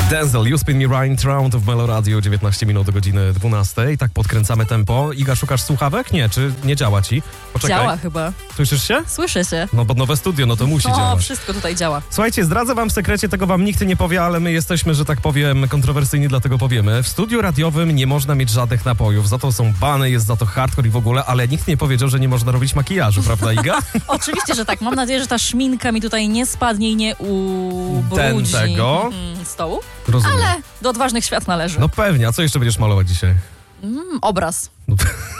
Denzel, You Spin Me Right Round w Melo Radio, 19 minut do godziny 12. I tak podkręcamy tempo. Iga, szukasz słuchawek? Nie, czy nie działa ci? Poczekaj. Działa chyba. Słyszysz się? Słyszę się. No bo nowe studio, no to musi działać. Wszystko tutaj działa. Słuchajcie, zdradzę wam w sekrecie, tego wam nikt nie powie, ale my jesteśmy, że tak powiem, kontrowersyjni, dlatego powiemy. W studiu radiowym nie można mieć żadnych napojów, za to są bany, jest za to hardcore i w ogóle, ale nikt nie powiedział, że nie można robić makijażu, prawda, Iga? Oczywiście, że tak. Mam nadzieję, że ta szminka mi tutaj nie spadnie i nie ubrudzi tego stołu. Rozumiem. Ale do odważnych świat należy. No pewnie, a co jeszcze będziesz malować dzisiaj? Obraz. No,